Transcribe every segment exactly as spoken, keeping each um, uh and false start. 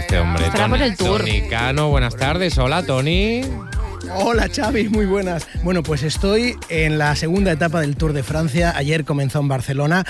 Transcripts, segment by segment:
este hombre. Estará Tony, por el Tour. Tony Cano, buenas tardes. Hola, Tony. Hola Xavi, muy buenas. Bueno, pues estoy en la segunda etapa del Tour de Francia. Ayer comenzó en Barcelona.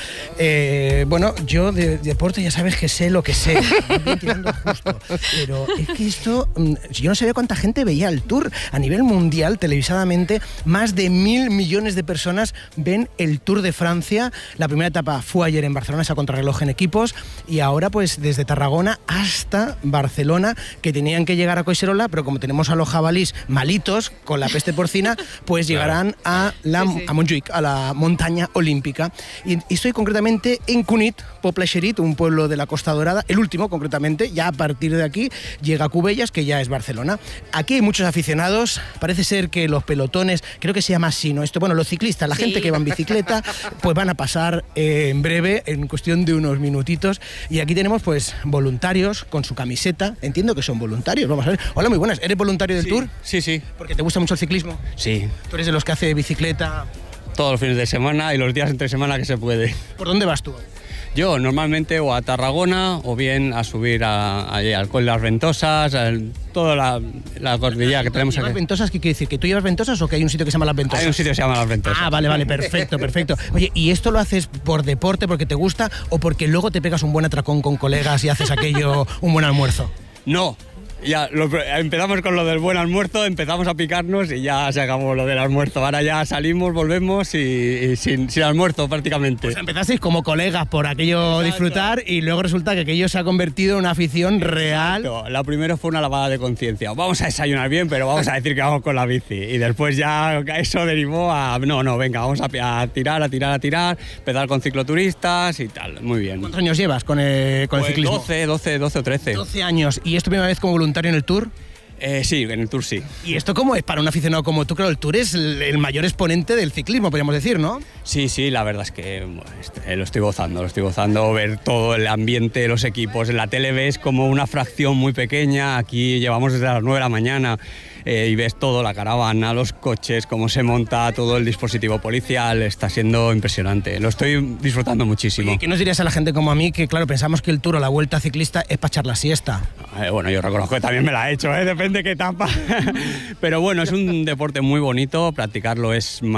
Eh, bueno, yo de, de deporte ya sabes que sé lo que sé. Voy tirando justo. Pero es que esto, yo no sabía cuánta gente veía el Tour. A nivel mundial, televisadamente, más de mil millones de personas ven el Tour de Francia. La primera etapa fue ayer en Barcelona, esa contrarreloj en equipos. Y ahora, pues desde Tarragona hasta Barcelona, que tenían que llegar a Collserola, pero como tenemos a los jabalís malitos con la peste porcina, pues llegarán a, la, sí, sí. a Montjuïc, a la montaña olímpica. Y, y estoy concretamente en Cunit, Pobla-Xerit, un pueblo de la Costa Dorada, el último concretamente. Ya a partir de aquí llega Cubellas, que ya es Barcelona. Aquí hay muchos aficionados, parece ser que los pelotones, creo que se llama así, ¿no? Esto, bueno, los ciclistas, la sí. gente que va en bicicleta, pues van a pasar eh, en breve, en cuestión de unos minutitos. Y aquí tenemos pues voluntarios con su camiseta, entiendo que son voluntarios, vamos a ver. Hola, muy buenas, ¿eres voluntario del sí, Tour? Sí, sí. ¿Porque te gusta mucho el ciclismo? Sí. ¿Tú eres de los que hace bicicleta? Todos los fines de semana y los días entre semana que se puede. ¿Por dónde vas tú? Yo normalmente o a Tarragona o bien a subir a, a, al Coll de las Ventosas, a toda la, la cordillera que tenemos aquí. ¿Las Ventosas qué quiere decir? ¿Que tú llevas Ventosas o que hay un sitio que se llama Las Ventosas? Hay un sitio que se llama Las Ventosas. Ah, vale, vale, perfecto, perfecto. Oye, ¿y esto lo haces por deporte, porque te gusta o porque luego te pegas un buen atracón con colegas y haces aquello, un buen almuerzo? No. Ya lo, empezamos con lo del buen almuerzo, empezamos a picarnos y ya se acabó lo del almuerzo. Ahora ya salimos, volvemos y, y sin, sin almuerzo prácticamente. Pues empezasteis como colegas por aquello. Exacto. Disfrutar y luego resulta que aquello se ha convertido en una afición. Exacto. Real. La primera fue una lavada de conciencia. Vamos a desayunar bien, pero vamos a decir que vamos con la bici. Y después ya eso derivó a, no, no, venga, vamos a, a tirar, a tirar, a tirar, empezar con cicloturistas y tal. Muy bien. ¿Cuántos años llevas con el, con pues el ciclismo? doce, doce, doce o trece. doce años. ¿Y es tu primera vez como voluntario en el Tour? Eh, sí, en el Tour sí. ¿Y esto cómo es para un aficionado como tú? Claro, el Tour es el, el mayor exponente del ciclismo, podríamos decir, ¿no? Sí, sí, la verdad es que bueno, este, lo estoy gozando, lo estoy gozando, ver todo el ambiente, los equipos. En la tele ves como una fracción muy pequeña, aquí llevamos desde las nueve de la mañana eh, y ves todo, la caravana, los coches, cómo se monta todo el dispositivo policial, está siendo impresionante, lo estoy disfrutando muchísimo. ¿Y qué nos dirías a la gente como a mí, que claro, pensamos que el Tour o la Vuelta Ciclista es para echar la siesta? Eh, bueno, yo reconozco que también me la he hecho, ¿eh? Depende de qué etapa, pero bueno, es un deporte muy bonito, practicarlo es más